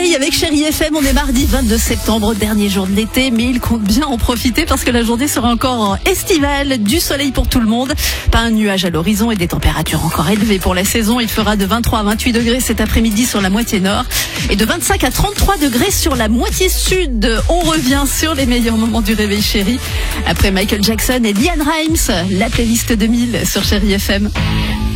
soleil avec Chérie FM. On est mardi 22 septembre, dernier jour de l'été, mais il compte bien en profiter parce que la journée sera encore estivale, du soleil pour tout le monde. Pas un nuage à l'horizon et des températures encore élevées pour la saison. Il fera de 23 à 28 degrés cet après-midi sur la moitié nord et de 25 à 33 degrés sur la moitié sud. On revient sur les meilleurs moments du réveil Chérie. Après Michael Jackson et Liane Rimes, la playlist 2000 sur Chérie FM.